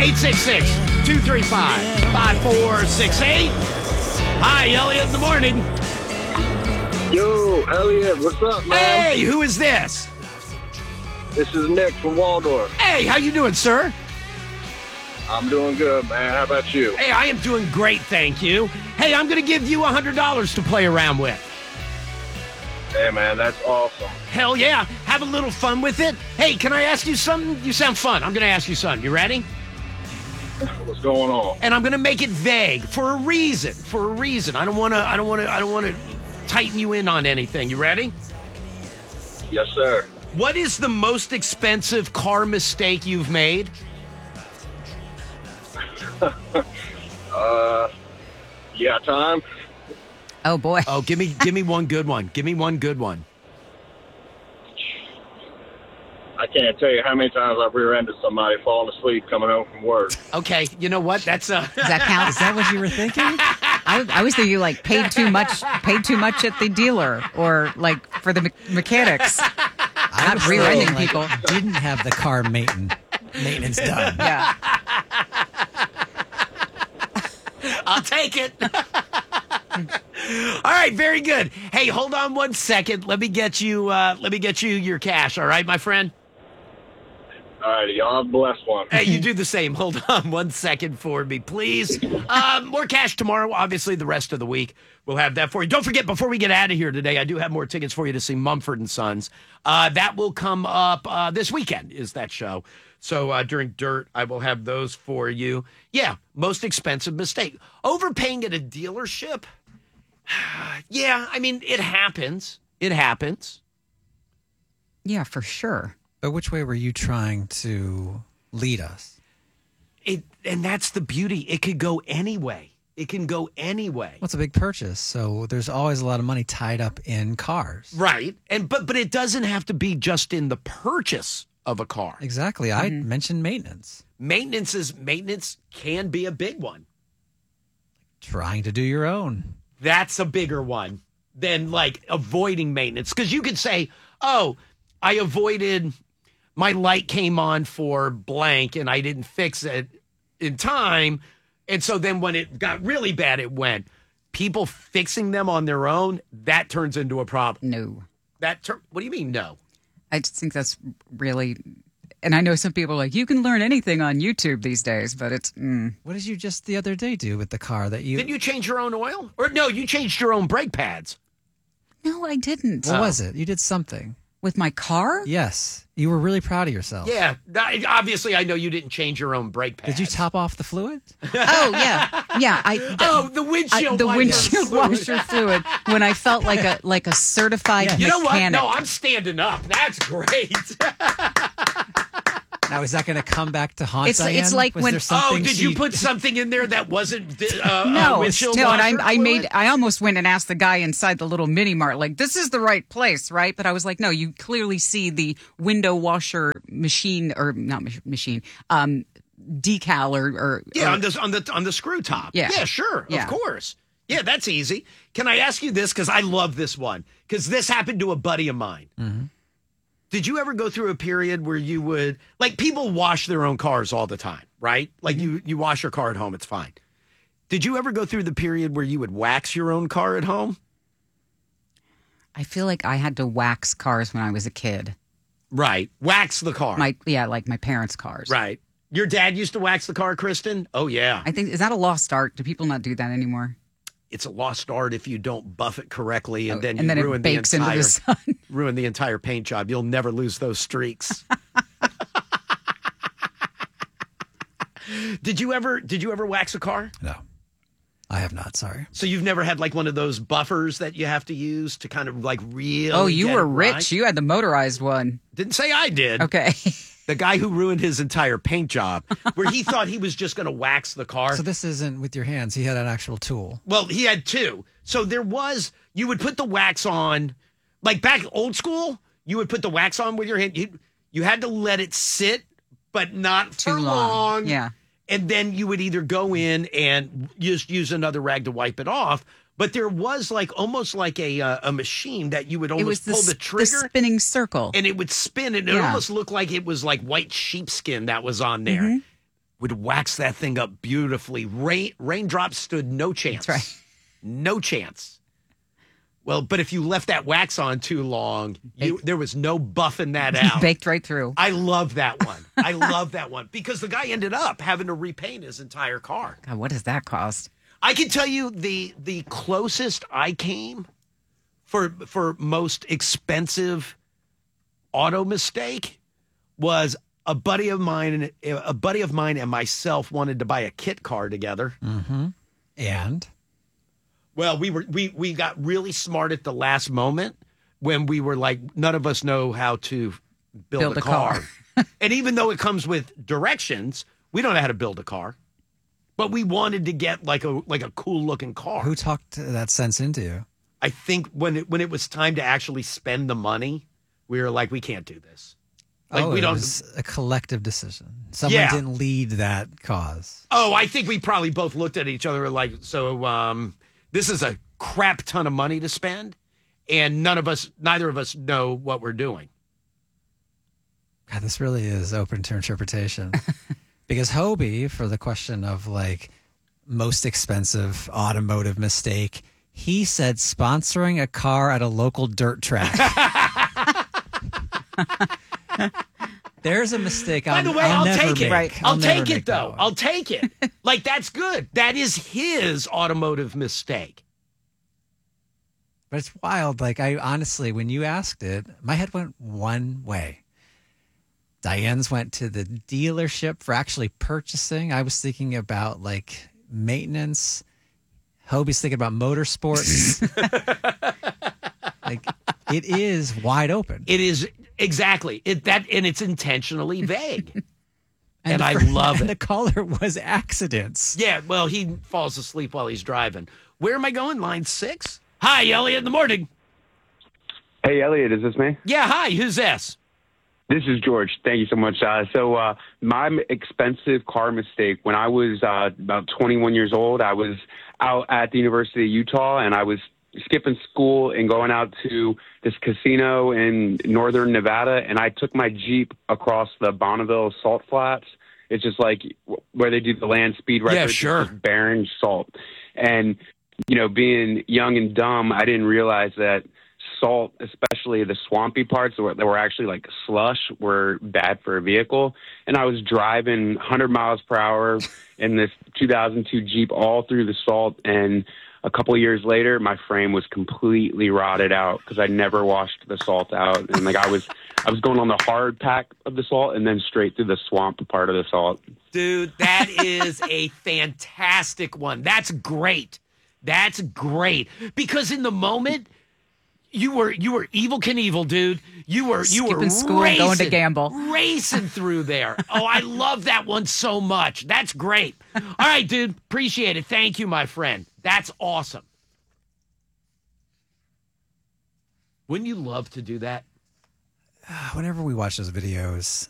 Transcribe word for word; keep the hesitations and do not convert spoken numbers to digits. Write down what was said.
eight six six, two three five, five four six eight. Hi, Elliot in the morning. Yo, Elliot, what's up, man? Hey, who is this? This is Nick from Waldorf. Hey, how you doing, sir? I'm doing good, man. How about you? Hey, I am doing great, thank you. Hey, I'm going to give you one hundred dollars to play around with. Hey, man, that's awesome. Hell yeah. Have a little fun with it. Hey, can I ask you something? You sound fun. I'm going to ask you something. You ready? What's going on? And I'm going to make it vague for a reason. For a reason. I don't want to I don't want to I don't want to tighten you in on anything. You ready? Yes, sir. What is the most expensive car mistake you've made? uh, yeah, time. Oh, boy. Oh, give me give me one good one. Give me one good one. I can't tell you how many times I've rear-ended somebody falling asleep coming home from work. Okay, you know what? That's uh Does that count? Is that what you were thinking? I, I was thinking like paid too much, paid too much at the dealer, or like for the me- mechanics. I Not was rear-ending thinking, people. like, didn't have the car maintenance maintenance done. Yeah. I'll take it. All right, very good. Hey, hold on one second. Let me get you uh let me get you your cash, all right, my friend? All right, y'all have a blessed one. Hey, you do the same. Hold on one second for me, please. Um, more cash tomorrow. Obviously, the rest of the week, we'll have that for you. Don't forget, before we get out of here today, I do have more tickets for you to see Mumford and Sons. Uh, that will come up uh, this weekend, is that show. So uh, during Dirt, I will have those for you. Yeah, most expensive mistake. Overpaying at a dealership? Yeah, I mean, it happens. It happens. Yeah, for sure. But which way were you trying to lead us? It and that's the beauty. It could go any way. It can go any way. Well, it's a big purchase, so there's always a lot of money tied up in cars. Right. And but but it doesn't have to be just in the purchase of a car. Exactly. I mentioned maintenance. Maintenance is maintenance can be a big one. Trying to do your own. That's a bigger one than like avoiding maintenance. Because you could say, oh, I avoided my light came on for blank and I didn't fix it in time. And so then when it got really bad, it went. People fixing them on their own, that turns into a problem. No. That ter- What do you mean, no? I just think that's really, and I know some people are like, you can learn anything on YouTube these days, but it's, mm. What did you just the other day do with the car that you... Didn't you change your own oil? Or no, you changed your own brake pads. No, I didn't. What was it? You did something. With my car? Yes. You were really proud of yourself. Yeah. I- Obviously, I know you didn't change your own brake pads. Did you top off the fluid? Oh, yeah. Yeah. I, the, Oh, the windshield I, the wiper windshield fluid. washer fluid when I felt like a like a certified Yeah. You know what? mechanic. No, I'm standing up. That's great. Now, is that going to come back to haunt It's- Diane? it's like Was when- there Oh, something did she- you put something in there that wasn't uh, No, uh, windshield no, and washer I, I made, fluid? I almost went and asked the guy inside the little mini mart, like, this is the right place, right? But I was like, no, you clearly see the window washer machine, or not mach- machine, um, decal or, or Yeah, or- on the on the on the screw top. Yeah. yeah, sure, Yeah. of course. Yeah, that's easy. Can I ask you this? Because I love this one. Because this happened to a buddy of mine. Mm-hmm. Did you ever go through a period where you would, like, people wash their own cars all the time, right? Like, Mm-hmm. you you wash your car at home, it's fine. Did you ever go through the period where you would wax your own car at home? I feel like I had to wax cars when I was a kid. Right, wax the car. My yeah, like my parents' cars. Right. Your dad used to wax the car, Kristen? Oh, yeah. I think, is that a lost art? Do people not do that anymore? It's a lost art if you don't buff it correctly, and Oh, then and you then it ruin bakes the into entire the sun. ruin the entire paint job. You'll never lose those streaks. Did you ever did you ever wax a car? No, I have not. Sorry. So you've never had like one of those buffers that you have to use to kind of like really Oh, you get were it rich. right? You had the motorized one. Didn't say I did. Okay. The guy who ruined his entire paint job, where he thought he was just going to wax the car. So this isn't with your hands. He had an actual tool. Well, he had two. So there was, you would put the wax on, like back old school, you would put the wax on with your hand. You, you had to let it sit, but not Too for long. long. Yeah. And then you would either go in and just use another rag to wipe it off. But there was like almost like a uh, a machine that you would It was almost the, pull the s- trigger the spinning circle. and it would spin and it Yeah. almost looked like it was like white sheepskin that was on there. Mm-hmm. would wax that thing up beautifully. Rain raindrops stood no chance. That's right. No chance. Well, but if you left that wax on too long, you, there was no buffing that out. Baked right through. I love that one. I love that one because the guy ended up having to repaint his entire car. God, what does that cost? I can tell you the the closest I came for for most expensive auto mistake was a buddy of mine and a buddy of mine and myself wanted to buy a kit car together. Mm-hmm. And Well, we were we we got really smart at the last moment when we were like, none of us know how to build, Build a, a car. car. And even though it comes with directions, we don't know how to build a car. But we wanted to get like a like a cool looking car. who talked that sense into you? I think when it when it was time to actually spend the money, we were like, we can't do this. Like oh, we it don't. was a collective decision. Someone Yeah. didn't lead that cause. Oh, I think we probably both looked at each other like, so um, this is a crap ton of money to spend, and none of us, neither of us, know what we're doing. God, this really is open to interpretation. Because Hobie, for the question of like most expensive automotive mistake, he said sponsoring a car at a local dirt track. There's a mistake. By I'll, the way, I'll, I'll, never take it. make. Right. I'll, never take make it that though. one. I'll take it. Like that's good. That is his automotive mistake. But it's wild. Like I honestly, when you asked it, my head went one way. Diane's went to the dealership for actually purchasing. I was thinking about like maintenance. Hobie's thinking about motorsports. Like it is wide open. It is exactly it that, and it's intentionally vague. And the I fir- love and it. the caller was accidents. Yeah, well, he falls asleep while he's driving. Where am I going? Line six. Hi, Elliot. In the morning. Hey, Elliot, is this me? Yeah. Hi. Who's this? This is George. Thank you so much. Uh, so uh, my m- expensive car mistake, when I was uh, about twenty-one years old, I was out at the University of Utah, and I was skipping school and going out to this casino in northern Nevada, and I took my Jeep across the Bonneville Salt Flats. It's just like where they do the land speed records. Yeah, It's sure. just barren salt. And, you know, being young and dumb, I didn't realize that salt, especially the swampy parts that were, that were actually like slush, were bad for a vehicle. And I was driving one hundred miles per hour in this two thousand two Jeep all through the salt. And a couple of years later, my frame was completely rotted out because I never washed the salt out. And like I was, I was going on the hard pack of the salt and then straight through the swamp part of the salt. Dude, that is a fantastic one. That's great. That's great. Because in the moment, you were you were evil Knievel, dude. You were you were Skipping school and going to racing- gamble. racing through there. Oh, I love that one so much. That's great. All right, dude. Appreciate it. Thank you, my friend. That's awesome. Wouldn't you love to do that? Whenever we watch those videos,